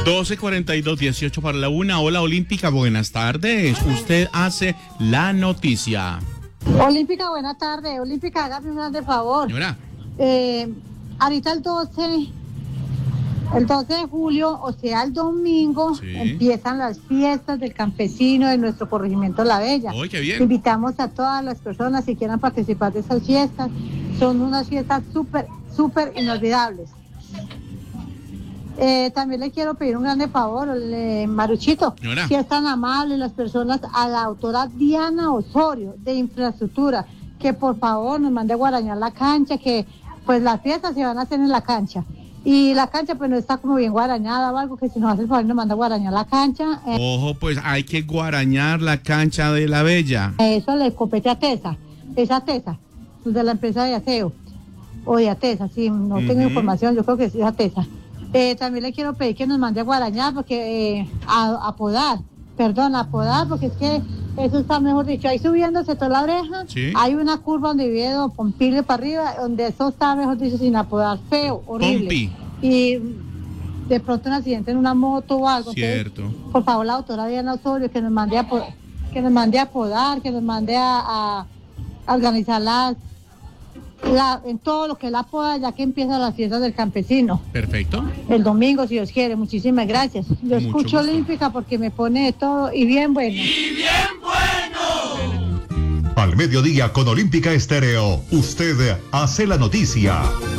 12:42, 18 para la 1. Hola, Olímpica, buenas tardes. Usted hace la noticia. Olímpica, buenas tardes. Olímpica, hágame un grande favor. Señora. Ahorita el 12 de julio, o sea, el domingo, Sí. empiezan las fiestas del campesino de nuestro corregimiento La Bella. ¡Uy, qué bien! Invitamos a todas las personas que quieran participar de esas fiestas. Son unas fiestas súper inolvidables. También le quiero pedir un grande favor, Maruchito, Señora. si es tan amable las personas, a la autora Diana Osorio de Infraestructura, que por favor nos mande a guarañar la cancha, que pues las fiestas se van a hacer en la cancha. Y la cancha pues no está como bien guarañada o algo, que si nos hace el favor nos manda a guarañar la cancha. Ojo, pues hay que guarañar la cancha de La Bella. Eso le compete a Tesa, esa Tesa, pues, de la empresa de aseo, o de Atesa, sí, no tengo información, yo creo que sí es Atesa. También le quiero pedir que nos mande a guarañar, porque a podar, porque es que eso está, mejor dicho, ahí subiéndose toda la oreja, Sí. hay una curva donde vive Don Pompilio para arriba, donde eso está, mejor dicho, sin apodar, feo, horrible. Pompi. Y de pronto un accidente en una moto o algo. Cierto. Entonces, por favor, la doctora Diana Osorio, que nos mande a podar, que nos mande a organizar en todo lo que la poda, ya que empiezan las fiestas del campesino. Perfecto. El domingo, si Dios quiere. Muchísimas gracias. Yo Mucho escucho gusto. Olímpica porque me pone de todo y bien bueno. Al mediodía con Olímpica Estéreo, usted hace la noticia.